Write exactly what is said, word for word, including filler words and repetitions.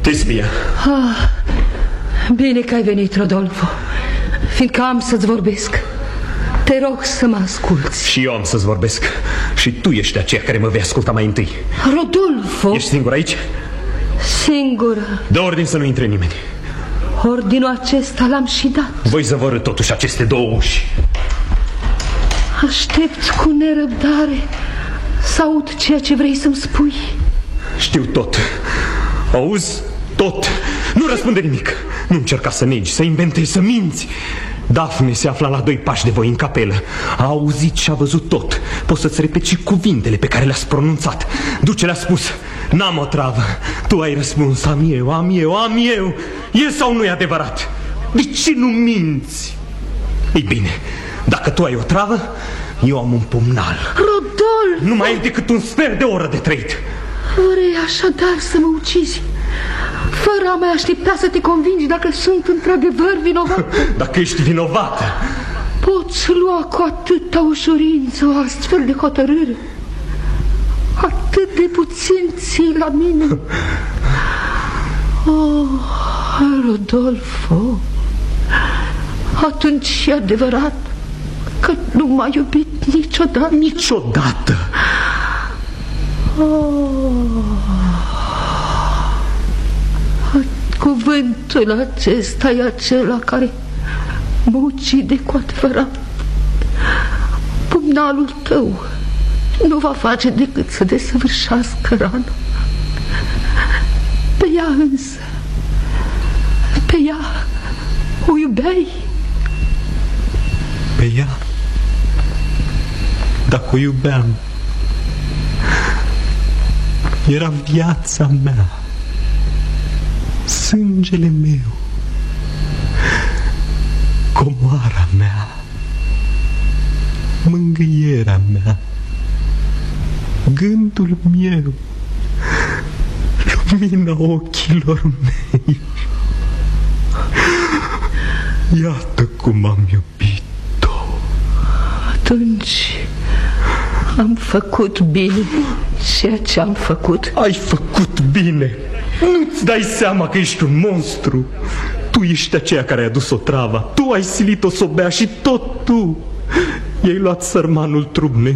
Tesbia. Ah, bine că ai venit, Rodolfo, fiindcă am să-ți vorbesc. Te rog să mă asculți. Și eu am să-ți vorbesc. Și tu ești aceea care mă vei asculta mai întâi. Rodolfo. Ești singur aici? Singură. Dă ordin să nu intre nimeni. Ordinul acesta l-am și dat. Voi zăvorâ totuși aceste două uși. Aștept cu nerăbdare să aud ceea ce vrei să-mi spui. Știu tot. Auzi? Tot. Nu răspunde nimic. Nu încerca să negi, să inventezi, să minți. Dafne se afla la doi pași de voi în capelă. A auzit și a văzut tot. Poți să-ți repeti și cuvintele pe care le-ați pronunțat. Duce le-a spus: n-am o travă. Tu ai răspuns: am eu, am eu, am eu. E sau nu e adevărat? De ce nu minți? Ei bine, dacă tu ai o travă, eu am un pumnal. Rodolfo! Nu mai e decât un sfert de oră de trăit. Vrei așadar să mă ucizi, fără a mai aștepta să te convingi dacă sunt într-adevăr vinovat? Dacă ești vinovată, poți lua cu atâta ușurință o astfel de hotărâre? Atât de puțin ții la mine. Oh, Rodolfo, atunci e adevărat că nu m-ai iubit niciodată? Niciodată. Oh. Cuvântul acesta e acela care mă ucide cu adevărat. Pumnalul tău nu va face decât să desăvârșească rana. Pe ea însă, pe ea o iubeai? Pe ea? Dacă o iubeam, era viața mea, sângele meu, comoara mea, mângâierea mea, gândul meu, lumina ochilor mei. Iată cum am iubit-o. Atunci am făcut bine ceea ce am făcut. Ai făcut bine. Nu-ți dai seama că ești un monstru. Tu ești aceea care a dus-o trava. Tu ai silit-o să o bea și tot tu. I-ai luat sărmanul trup